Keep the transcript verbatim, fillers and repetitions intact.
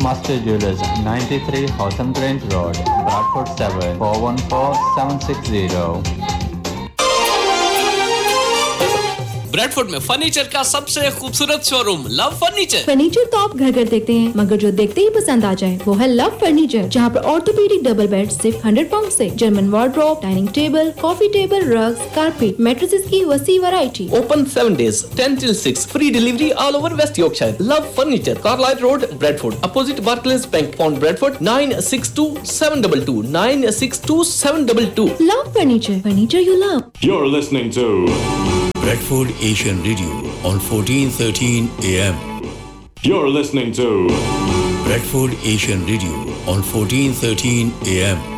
Master Jewelers, ninety-three Houghton Grange Road, Bradford seven four one four seven six zero. Bradford में furniture का सबसे खूबसूरत showroom love furniture. Furniture तो आप घर घर देखते हैं, मगर जो देखते ही पसंद आ जाए वो है लव फर्नीचर, जहाँ पर ऑर्थोपेडिक डबल बेड सिर्फ हंड्रेड पाउंड से, German wardrobe, dining table, coffee table, rugs, carpet, mattresses की वसी variety. Open seven days, ten till six, free delivery all over West Yorkshire. Love furniture, Carlisle road, Bradford, opposite Barclays bank, pond Bradford, nine six two seven two two nine six two seven two two. Love furniture, furniture you love. You're listening to Bradford Asian Radio on fourteen thirteen A M. You're listening to Bradford Asian Radio on fourteen thirteen A M.